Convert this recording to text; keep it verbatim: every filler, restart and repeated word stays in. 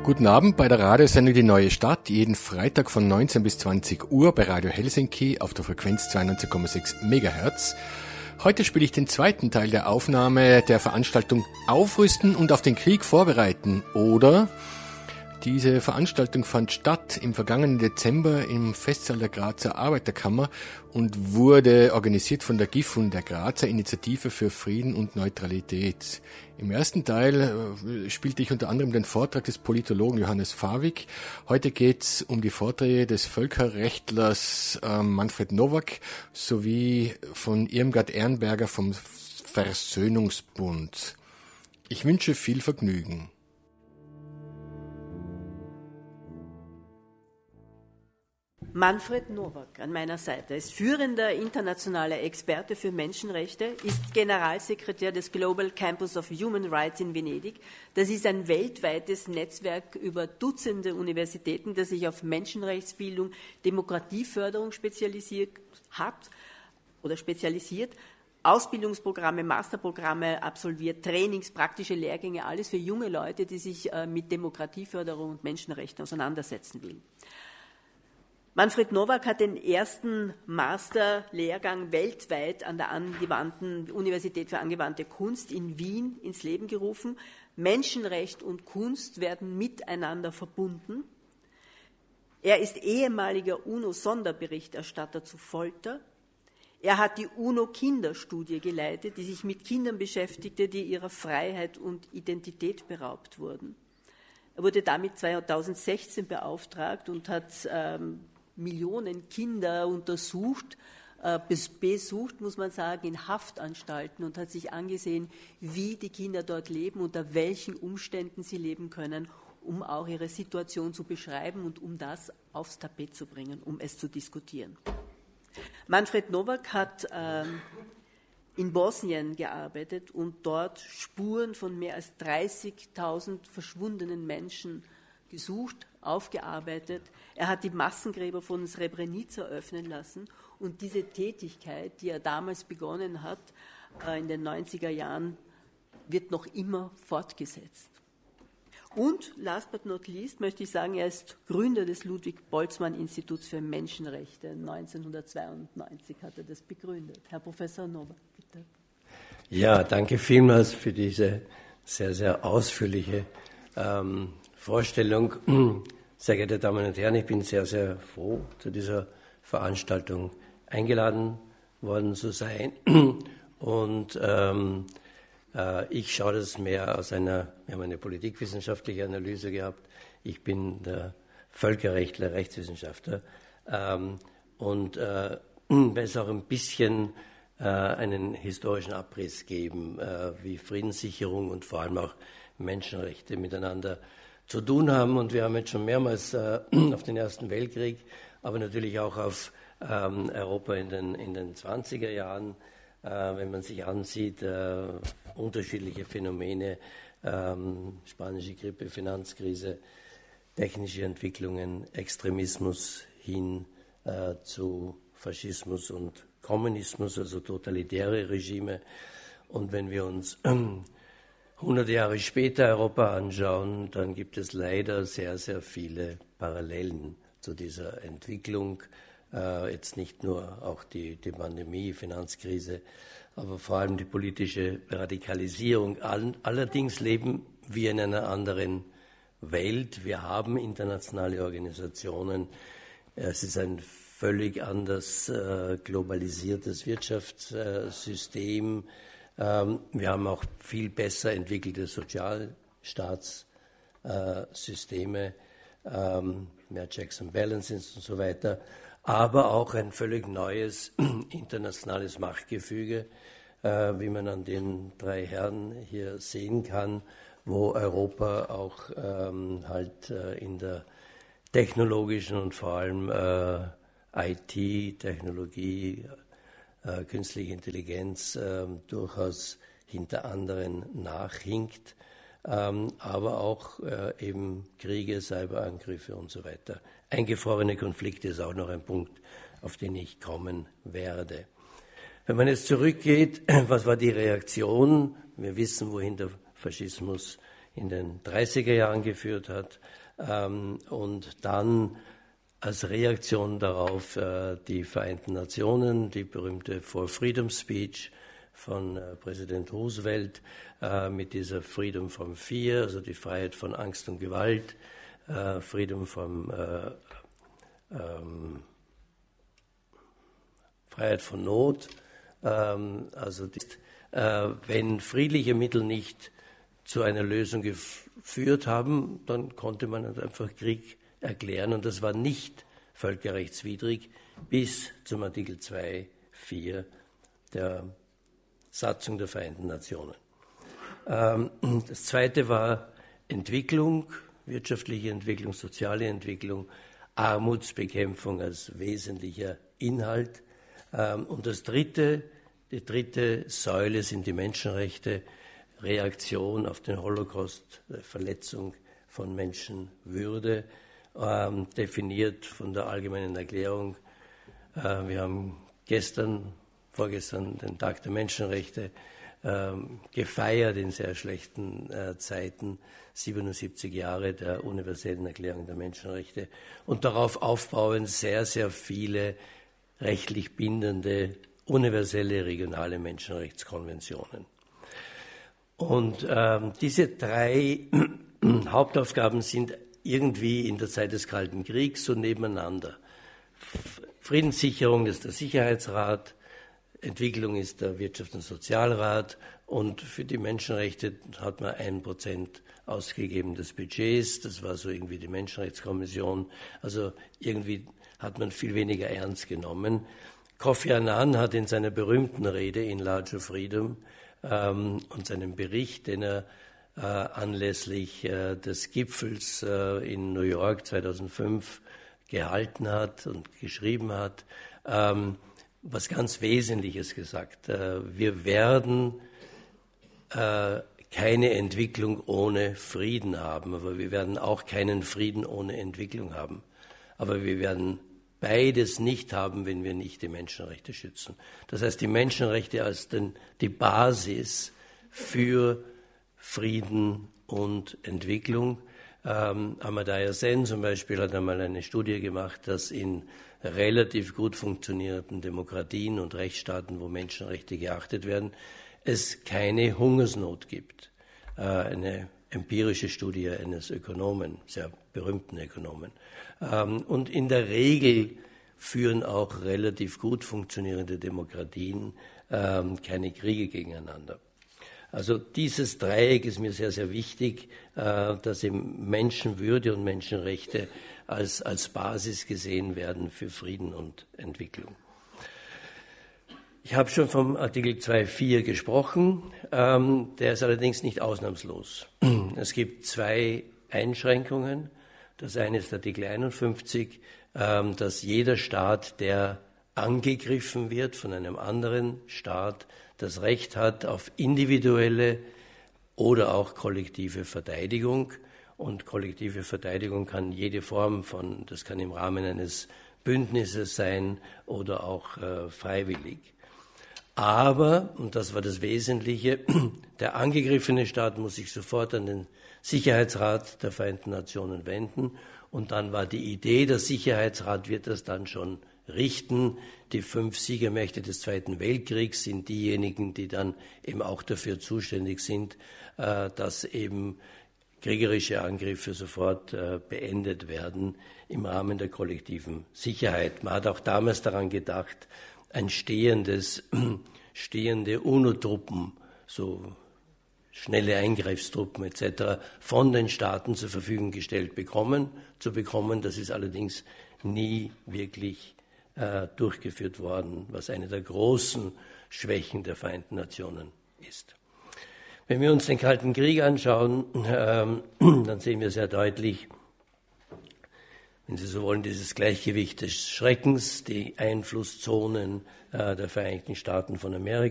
Guten Abend bei der Radiosendung Die Neue Stadt, jeden Freitag von neunzehn bis zwanzig Uhr bei Radio Helsinki auf der Frequenz zweiundneunzig Komma sechs Megahertz. Heute spiele ich den zweiten Teil der Aufnahme der Veranstaltung Aufrüsten und auf den Krieg vorbereiten, oder? Diese Veranstaltung fand statt im vergangenen Dezember im Festsaal der Grazer Arbeiterkammer und wurde organisiert von der G I F und der Grazer Initiative für Frieden und Neutralität. Im ersten Teil äh, spielte ich unter anderem den Vortrag des Politologen Johannes Fawig. Heute geht es um die Vorträge des Völkerrechtlers äh, Manfred Nowak sowie von Irmgard Ehrenberger vom Versöhnungsbund. Ich wünsche viel Vergnügen. Manfred Nowak an meiner Seite ist führender internationaler Experte für Menschenrechte, ist Generalsekretär des Global Campus of Human Rights in Venedig. Das ist ein weltweites Netzwerk über Dutzende Universitäten, das sich auf Menschenrechtsbildung, Demokratieförderung spezialisiert hat oder spezialisiert. Ausbildungsprogramme, Masterprogramme absolviert, Trainings, praktische Lehrgänge, alles für junge Leute, die sich äh, mit Demokratieförderung und Menschenrechten auseinandersetzen will. Manfred Nowak hat den ersten Masterlehrgang weltweit an der angewandten Universität für angewandte Kunst in Wien ins Leben gerufen. Menschenrecht und Kunst werden miteinander verbunden. Er ist ehemaliger UNO-Sonderberichterstatter zu Folter. Er hat die UNO-Kinderstudie geleitet, die sich mit Kindern beschäftigte, die ihrer Freiheit und Identität beraubt wurden. Er wurde damit zweitausendsechzehn beauftragt und hat ähm, Millionen Kinder untersucht, äh, besucht, muss man sagen, in Haftanstalten und hat sich angesehen, wie die Kinder dort leben, unter welchen Umständen sie leben können, um auch ihre Situation zu beschreiben und um das aufs Tapet zu bringen, um es zu diskutieren. Manfred Nowak hat ähm, in Bosnien gearbeitet und dort Spuren von mehr als dreißigtausend verschwundenen Menschen gesucht, aufgearbeitet. Er hat die Massengräber von Srebrenica öffnen lassen und diese Tätigkeit, die er damals begonnen hat, in den neunziger Jahren, wird noch immer fortgesetzt. Und last but not least möchte ich sagen, er ist Gründer des Ludwig-Boltzmann-Instituts für Menschenrechte. neunzehnhundertzweiundneunzig hat er das begründet. Herr Professor Nowak, bitte. Ja, danke vielmals für diese sehr, sehr ausführliche ähm, Vorstellung. Sehr geehrte Damen und Herren, ich bin sehr, sehr froh, zu dieser Veranstaltung eingeladen worden zu sein. Und ähm, äh, ich schaue das mehr aus einer, wir haben eine politikwissenschaftliche Analyse gehabt. Ich bin der Völkerrechtler, Rechtswissenschaftler. Ähm, und äh, werde es auch ein bisschen äh, einen historischen Abriss geben, äh, wie Friedenssicherung und vor allem auch Menschenrechte miteinander zu tun haben. Und wir haben jetzt schon mehrmals äh, auf den Ersten Weltkrieg, aber natürlich auch auf ähm, Europa in den, in den zwanziger Jahren, äh, wenn man sich ansieht, äh, unterschiedliche Phänomene, ähm, spanische Grippe, Finanzkrise, technische Entwicklungen, Extremismus hin äh, zu Faschismus und Kommunismus, also totalitäre Regime. Und wenn wir uns hundert Jahre später Europa anschauen, dann gibt es leider sehr, sehr viele Parallelen zu dieser Entwicklung. Äh, jetzt nicht nur auch die, die Pandemie, Finanzkrise, aber vor allem die politische Radikalisierung. All, allerdings leben wir in einer anderen Welt. Wir haben internationale Organisationen. Es ist ein völlig anders äh, globalisiertes Wirtschaftssystem. Ähm, wir haben auch viel besser entwickelte Sozialstaatssysteme, ähm, mehr Checks and Balances und so weiter, aber auch ein völlig neues internationales Machtgefüge, äh, wie man an den drei Herren hier sehen kann, wo Europa auch ähm, halt äh, in der technologischen und vor allem äh, I T, Technologie, äh, künstliche Intelligenz äh, durchaus hinter anderen nachhinkt, ähm, aber auch äh, eben Kriege, Cyberangriffe und so weiter. Eingefrorene Konflikte ist auch noch ein Punkt, auf den ich kommen werde. Wenn man jetzt zurückgeht, was war die Reaktion? Wir wissen, wohin der Faschismus in den dreißiger Jahren geführt hat ähm, und dann als Reaktion darauf äh, die Vereinten Nationen, die berühmte For Freedom Speech von äh, Präsident Roosevelt äh, mit dieser Freedom from Fear, also die Freiheit von Angst und Gewalt, äh, Freedom from äh, ähm, Freiheit von Not, ähm, also die, äh, wenn friedliche Mittel nicht zu einer Lösung geführt haben, dann konnte man einfach Krieg erklären und das war nicht völkerrechtswidrig bis zum Artikel zwei Punkt vier der Satzung der Vereinten Nationen. Ähm, das zweite war Entwicklung, wirtschaftliche Entwicklung, soziale Entwicklung, Armutsbekämpfung als wesentlicher Inhalt. Ähm, und das dritte, die dritte Säule sind die Menschenrechte, Reaktion auf den Holocaust, Verletzung von Menschenwürde, ähm, definiert von der Allgemeinen Erklärung. Äh, wir haben gestern, vorgestern den Tag der Menschenrechte ähm, gefeiert in sehr schlechten äh, Zeiten, siebenundsiebzig Jahre der Universellen Erklärung der Menschenrechte und darauf aufbauen sehr, sehr viele rechtlich bindende, universelle, regionale Menschenrechtskonventionen. Und ähm, diese drei Hauptaufgaben sind irgendwie in der Zeit des Kalten Kriegs so nebeneinander. Friedenssicherung ist der Sicherheitsrat, Entwicklung ist der Wirtschafts- und Sozialrat und für die Menschenrechte hat man ein Prozent ausgegeben des Budgets, das war so irgendwie die Menschenrechtskommission, also irgendwie hat man viel weniger ernst genommen. Kofi Annan hat in seiner berühmten Rede in Larger Freedom ähm, und seinem Bericht, den er äh, anlässlich äh, des Gipfels äh, in New York zweitausendfünf gehalten hat und geschrieben hat, ähm, was ganz Wesentliches gesagt. Äh, wir werden äh, keine Entwicklung ohne Frieden haben, aber wir werden auch keinen Frieden ohne Entwicklung haben. Aber wir werden beides nicht haben, wenn wir nicht die Menschenrechte schützen. Das heißt, die Menschenrechte als den, die Basis für Frieden und Entwicklung. Ähm, Amartya Sen zum Beispiel hat einmal eine Studie gemacht, dass in relativ gut funktionierenden Demokratien und Rechtsstaaten, wo Menschenrechte geachtet werden, es keine Hungersnot gibt. Äh, eine empirische Studie eines Ökonomen, sehr berühmten Ökonomen. Ähm, und in der Regel führen auch relativ gut funktionierende Demokratien ähm, keine Kriege gegeneinander. Also dieses Dreieck ist mir sehr, sehr wichtig, äh, dass eben Menschenwürde und Menschenrechte als, als Basis gesehen werden für Frieden und Entwicklung. Ich habe schon vom Artikel zwei Punkt vier gesprochen, ähm, der ist allerdings nicht ausnahmslos. Es gibt zwei Einschränkungen. Das eine ist Artikel einundfünfzig, ähm, dass jeder Staat, der angegriffen wird von einem anderen Staat, das Recht hat auf individuelle oder auch kollektive Verteidigung. Und kollektive Verteidigung kann jede Form von, das kann im Rahmen eines Bündnisses sein oder auch äh, freiwillig. Aber, und das war das Wesentliche, der angegriffene Staat muss sich sofort an den Sicherheitsrat der Vereinten Nationen wenden. Und dann war die Idee, der Sicherheitsrat wird das dann schon richten. Die fünf Siegermächte des Zweiten Weltkriegs sind diejenigen, die dann eben auch dafür zuständig sind, äh, dass eben kriegerische Angriffe sofort äh, beendet werden im Rahmen der kollektiven Sicherheit. Man hat auch damals daran gedacht, ein stehendes, stehende UNO-Truppen, so schnelle Eingriffstruppen et cetera von den Staaten zur Verfügung gestellt bekommen, zu bekommen. Das ist allerdings nie wirklich äh, durchgeführt worden, was eine der großen Schwächen der Vereinten Nationen ist. Wenn wir uns den Kalten Krieg anschauen, ähm, dann sehen wir sehr deutlich, wenn Sie so wollen, dieses Gleichgewicht des Schreckens, die Einflusszonen äh, der Vereinigten Staaten von Amerika.